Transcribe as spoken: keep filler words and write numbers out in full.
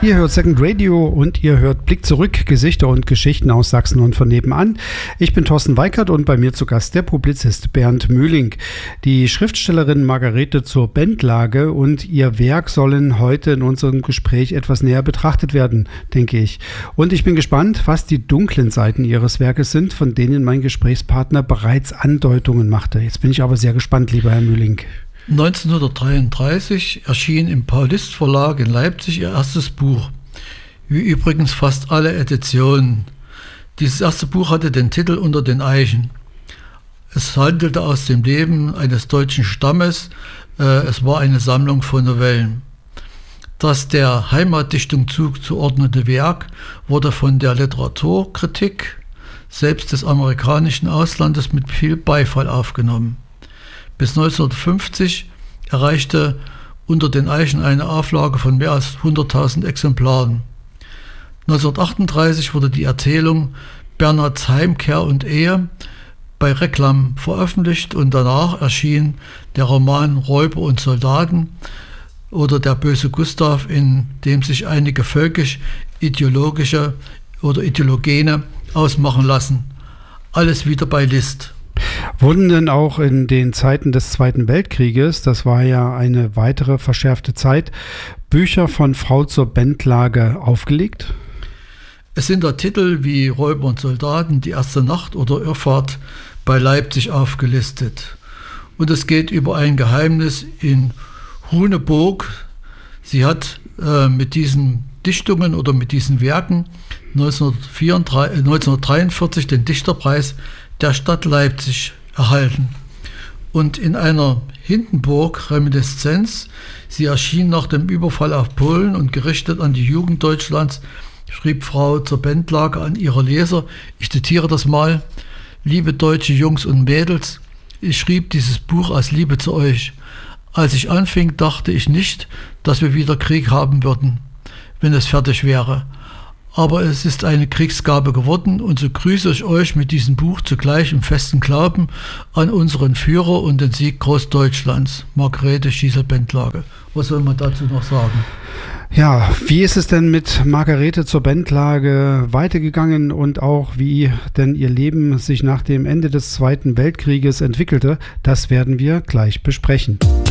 Ihr hört Second Radio und ihr hört Blick zurück, Gesichter und Geschichten aus Sachsen und von nebenan. Ich bin Thorsten Weikert und bei mir zu Gast der Publizist Bernd Mühling. Die Schriftstellerin Margarete zur Bendlage und ihr Werk sollen heute in unserem Gespräch etwas näher betrachtet werden, denke ich. Und ich bin gespannt, was die dunklen Seiten ihres Werkes sind, von denen mein Gesprächspartner bereits Andeutungen machte. Jetzt bin ich aber sehr gespannt, lieber Herr Mühling. neunzehnhundertdreiunddreißig erschien im Paulist Verlag in Leipzig ihr erstes Buch, wie übrigens fast alle Editionen. Dieses erste Buch hatte den Titel Unter den Eichen. Es handelte aus dem Leben eines deutschen Stammes, äh, es war eine Sammlung von Novellen. Das der Heimatdichtung zuzuordnete Werk wurde von der Literaturkritik, selbst des amerikanischen Auslandes, mit viel Beifall aufgenommen. Bis neunzehnhundertfünfzig erreichte Unter den Eichen eine Auflage von mehr als hunderttausend Exemplaren. neunzehnhundertachtunddreißig wurde die Erzählung Bernhards Heimkehr und Ehe bei Reklam veröffentlicht und danach erschien der Roman Räuber und Soldaten oder Der böse Gustav, in dem sich einige völkisch-ideologische oder Ideologene ausmachen lassen. Alles wieder bei List. Wurden denn auch in den Zeiten des Zweiten Weltkrieges, das war ja eine weitere verschärfte Zeit, Bücher von Frau zur Bendlage aufgelegt? Es sind da Titel wie Räuber und Soldaten, Die erste Nacht oder Irrfahrt bei Leipzig aufgelistet. Und es geht über ein Geheimnis in Huneburg. Sie hat äh, mit diesen Dichtungen oder mit diesen Werken neunzehnhundertdreiundvierzig den Dichterpreis der Stadt Leipzig erhalten. Und in einer Hindenburg-Reminiszenz, sie erschien nach dem Überfall auf Polen und gerichtet an die Jugend Deutschlands, schrieb Frau zur Bendlage an ihre Leser, ich zitiere das mal: Liebe deutsche Jungs und Mädels, ich schrieb dieses Buch aus Liebe zu euch. Als ich anfing, dachte ich nicht, dass wir wieder Krieg haben würden, wenn es fertig wäre. Aber es ist eine Kriegsgabe geworden und so grüße ich euch mit diesem Buch zugleich im festen Glauben an unseren Führer und den Sieg Großdeutschlands. Margarete Schießer-Bendlage. Was soll man dazu noch sagen? Ja, wie ist es denn mit Margarete zur Bendlage weitergegangen und auch wie denn ihr Leben sich nach dem Ende des Zweiten Weltkrieges entwickelte? Das werden wir gleich besprechen.